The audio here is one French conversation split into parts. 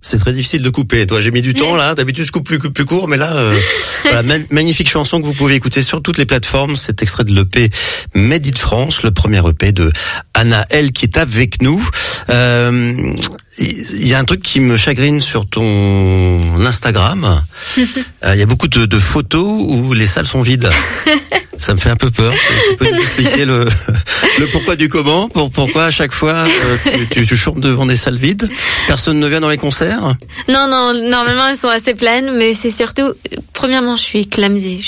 C'est très difficile de couper. Toi, j'ai mis du temps là. D'habitude, je coupe plus court, mais là, voilà, magnifique chanson que vous pouvez écouter sur toutes les plateformes. C'est extrait de l'EP Made in France, le premier EP de Anaël qui est avec nous. Il y a un truc qui me chagrine sur ton Instagram. Il y a beaucoup de photos où les salles sont vides. Ça me fait un peu peur. Tu peux nous expliquer le pourquoi du comment? Pourquoi à chaque fois tu chantes devant des salles vides? Personne ne vient dans les concerts? Non, normalement elles sont assez pleines, mais c'est surtout, premièrement, je suis clumsy.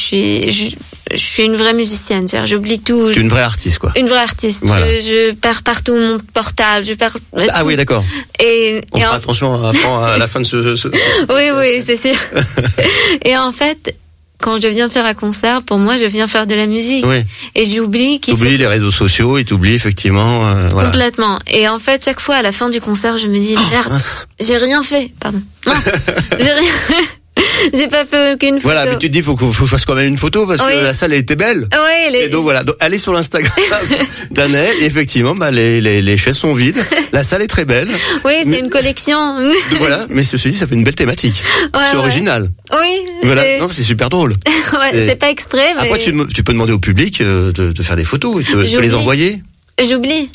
Je suis une vraie musicienne, c'est-à-dire j'oublie tout. Tu es une vraie artiste, quoi. Une vraie artiste. Voilà. Je perds partout mon portable, je perds. Ah oui, d'accord. On fera attention à la fin de ce... Oui, c'est sûr. Et en fait, quand je viens faire un concert, pour moi, je viens faire de la musique. Oui. Et j'oublie les réseaux sociaux et t'oublies effectivement. Voilà. Complètement. Et en fait, chaque fois à la fin du concert, je me dis merde, j'ai rien fait. Pardon. Mince, j'ai rien. J'ai pas fait aucune photo. Voilà, mais tu te dis faut que je fasse quand même une photo parce que la salle était belle. Oui, et donc voilà, allez sur l'Instagram d'Anaël et effectivement les chaises sont vides. La salle est très belle. Oui, c'est une collection. Voilà, mais ceci dit, ça fait une belle thématique. C'est original. Oui. Voilà, non, c'est super drôle. C'est pas exprès. Mais... Après, tu peux demander au public de faire des photos et tu peux les envoyer. J'oublie.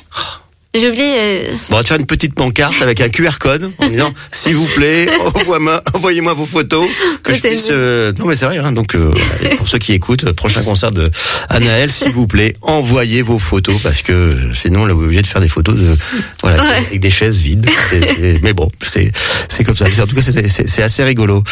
Bon, on va te faire une petite pancarte avec un QR code en disant s'il vous plaît, envoyez-moi vos photos que je puisse. Non mais c'est vrai. Hein, donc pour ceux qui écoutent, prochain concert de Anaël, s'il vous plaît, envoyez vos photos parce que sinon on est obligé de faire des photos avec des chaises vides. Mais bon, c'est comme ça. En tout cas, c'est assez rigolo.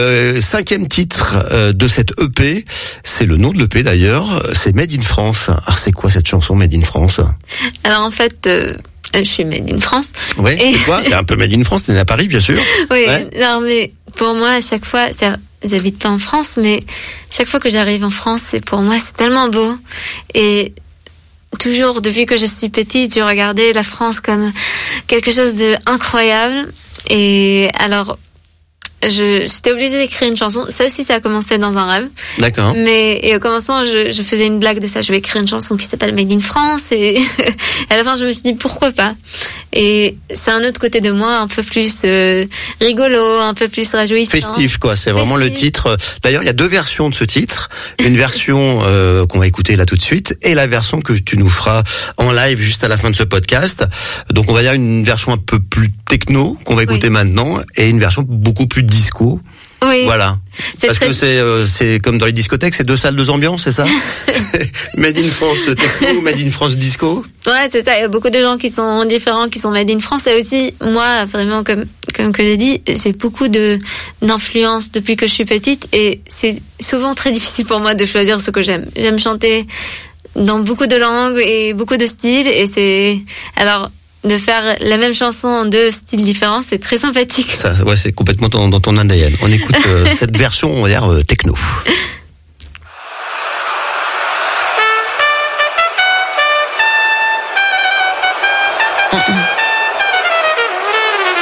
5e titre de cette EP, c'est le nom de l'EP d'ailleurs. C'est Made in France. Alors c'est quoi cette chanson Made in France? Alors en fait. Je suis Made in France. Oui, et... toi, t'es un peu Made in France, t'es né à Paris, bien sûr. Oui, non, mais pour moi, à chaque fois, j'habite pas en France, mais chaque fois que j'arrive en France, pour moi, c'est tellement beau. Et toujours, depuis que je suis petite, je regardais la France comme quelque chose d'incroyable. Et alors, j'étais obligée d'écrire une chanson. Ça aussi, ça a commencé dans un rêve. D'accord. Et au commencement, je faisais une blague de ça. Je vais écrire une chanson qui s'appelle Made in France. Et à la fin, je me suis dit, pourquoi pas? Et c'est un autre côté de moi, un peu plus rigolo, un peu plus réjouissant. Festif, quoi. C'est vraiment le titre. D'ailleurs, il y a 2 versions de ce titre. Une version qu'on va écouter là tout de suite et la version que tu nous feras en live juste à la fin de ce podcast. Donc, on va dire une version un peu plus techno qu'on va écouter maintenant et une version beaucoup plus disco. Oui. Voilà. Parce que c'est comme dans les discothèques, c'est 2 salles, 2 ambiances, c'est ça? Made in France techno, Made in France disco. Ouais, c'est ça. Il y a beaucoup de gens qui sont différents, qui sont Made in France. Et aussi, moi, vraiment, comme que j'ai dit, j'ai beaucoup d'influence depuis que je suis petite. Et c'est souvent très difficile pour moi de choisir ce que j'aime. J'aime chanter dans beaucoup de langues et beaucoup de styles. Et alors, de faire la même chanson en 2 styles différents, c'est très sympathique. Ça, ouais, c'est complètement dans ton ADN. On écoute cette version, on va dire, techno.